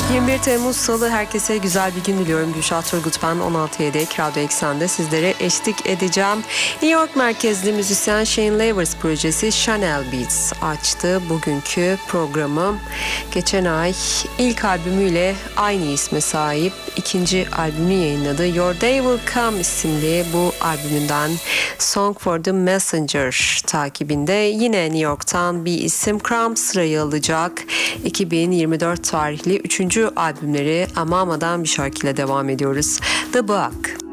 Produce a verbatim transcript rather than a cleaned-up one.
yirmi bir Temmuz Salı, herkese güzel bir gün diliyorum. Gülşah Turgut ben, on altı yedek Radyo Eksen'de sizlere eşlik edeceğim. New York merkezli müzisyen Shane Lavers projesi Chanel Beats açtı bugünkü programı. Geçen ay ilk albümüyle aynı isme sahip ikinci albümü yayınladı. Your Day Will Come isimli bu albümünden Song for the Messenger takibinde yine New York'tan bir isim Crumbs sırayı alacak. iki bin yirmi dört tarihli üçüncü albümleri Amama'dan bir şarkıyla devam ediyoruz. The Bug.